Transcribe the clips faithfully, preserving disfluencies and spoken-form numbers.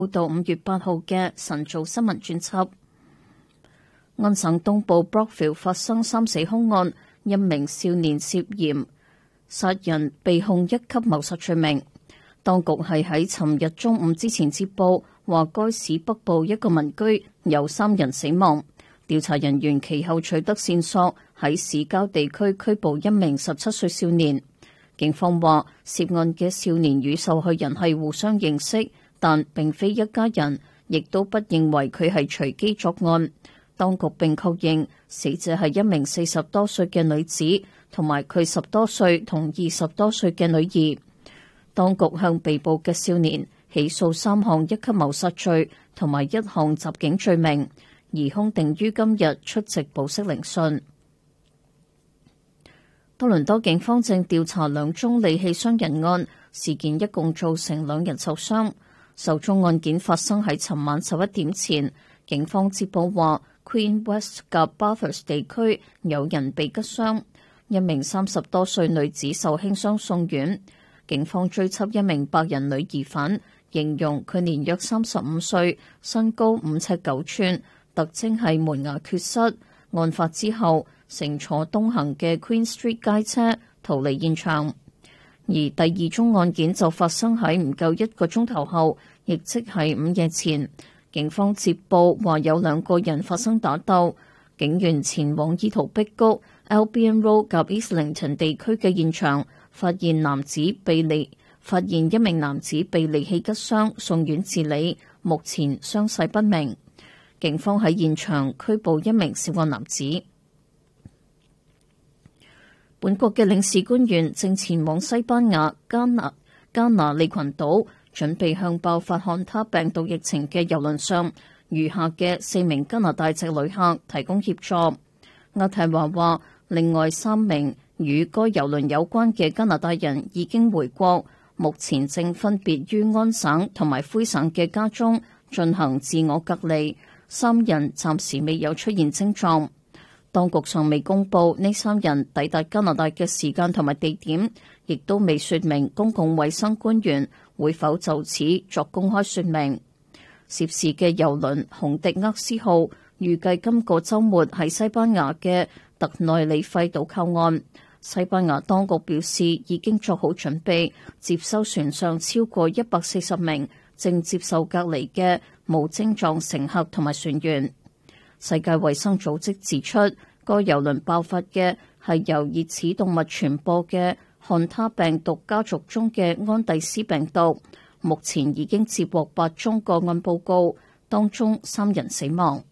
到五月八號嘅晨早新聞專輯。安省東部 Brockville 發生三死凶案，一名少年涉嫌殺人被控一級謀殺罪名。當局係喺尋日中午之前接報，話該市北部一個民居有三人死亡。調查人員其後取得線索，喺市郊地區拘捕一名十七歲少年。警方話，涉案嘅少年與受害人係互相認識，但並非一家人，亦都不認為佢係隨機作案。當局並確認死者係一名四十多歲嘅女子，同埋佢十多歲同二十多歲嘅女兒。當局向被捕嘅少年起訴三項一級謀殺罪同埋一項襲警罪名，疑兇定於今日出席保釋聆訊。多倫多警方正調查兩宗利器傷人案，事件一共造成兩人受傷。首宗案件發生喺尋晚十一點前，警方接報話 Queen West 及 Bathurst 地區有人被擊傷，一名三十多歲女子受輕傷送院。警方追緝一名白人女疑犯，形容佢年約三十五歲，身高五尺九寸，特徵係門牙缺失。案發之後，乘坐東行嘅 Queen Street 街車逃離現場。而第二宗案件就發生喺唔夠一個鐘頭後，亦即係午夜前。警方接報話有兩個人發生打鬥，警員前往怡陶碧谷 Albion Road 及 Islington 地區嘅現場，發現男子被利發現一名男子被利器擊傷，送院治理，目前傷勢不明。警方喺現場拘捕一名涉案男子。本國嘅領事官員正前往西班牙加拿加拿利群島，準備向爆發漢他病毒疫情嘅郵輪上餘下嘅四名加拿大籍旅客提供協助。渥太華話，另外三名與該郵輪有關嘅加拿大人已經回國，目前正分別於安省同埋魁省嘅家中進行自我隔離。三人暫時未有出現症狀。當局尚未公布呢三人抵達加拿大嘅時間同埋地點，亦都未說明公共衛生官員會否就此作公開說明。涉事嘅郵輪洪迪厄斯號預計今個週末喺西班牙嘅特內里費島靠岸。西班牙當局表示已經做好準備，接收船上超過一百四十名正接受隔離嘅無症狀乘客同埋船員。世界衛生組織指出，該郵輪爆發嘅係由熱齒動物傳播嘅漢他病毒家族中嘅安第斯病毒。目前已經接獲八宗個案報告，當中三人死亡。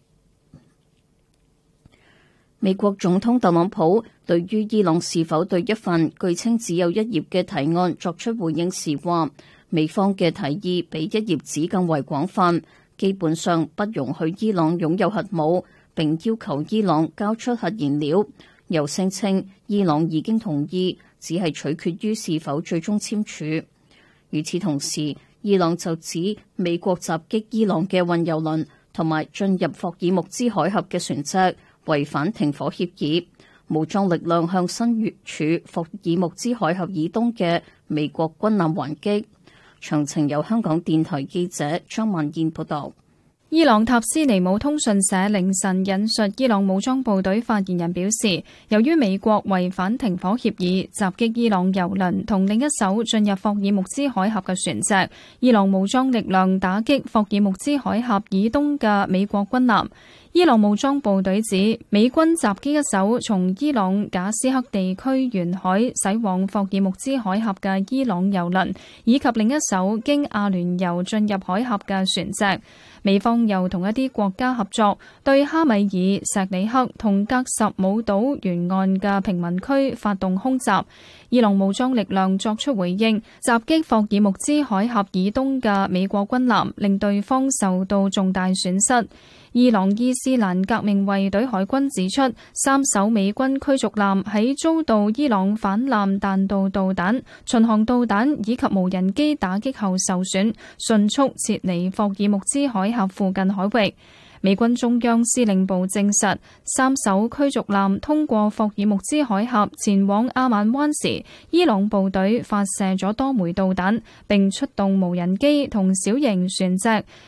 美國總統特朗普對於伊朗是否對一份據稱只有一頁嘅提案作出回應時話，美方嘅提議比一頁紙更為廣泛，基本上不容許伊朗擁有核武，並要求伊朗交出核燃料。又聲稱伊朗已經同意，只係取決於是否最終簽署。與此同時，伊朗就指美國襲擊伊朗嘅運油輪同埋進入霍爾木茲海峽嘅船隻違反停火協議，武裝力量向身處霍爾木茲海峽以東嘅美國軍艦還擊。詳情由香港電台記者張曼燕報道。 伊朗塔斯尼姆通訊社凌晨引述伊朗武裝部隊發言人表示，由於美國違反停火協議，襲擊伊朗油輪同另一艘進入霍爾木茲海峽嘅船隻，伊朗武裝力量打擊霍爾木茲海峽以東嘅美國軍艦。伊朗武裝部隊指，美軍襲擊一艘從伊朗賈斯克地區沿海駛往霍爾木茲海峽嘅伊朗油輪，以及另一艘經阿聯酋進入海峽嘅船隻。美方又同一啲國家合作，對哈米爾、錫里克同格什姆島沿岸嘅平民區發動空襲。伊朗武裝力量作出回應，襲擊霍爾木茲海峽以東嘅美國軍艦，令對方受到重大損失。伊朗伊斯蘭革命衛隊海軍指出，三艘美軍驅逐艦喺遭到伊朗反艦彈道導彈、巡航導彈以及無人機打擊後受損，迅速撤離霍爾木茲海峽附近海域。 美軍中央司令部證實，三艘驅逐艦通過霍爾木茲海峽前往阿曼灣時，伊朗部隊發射咗多枚導彈，並出動無人機同小型船隻，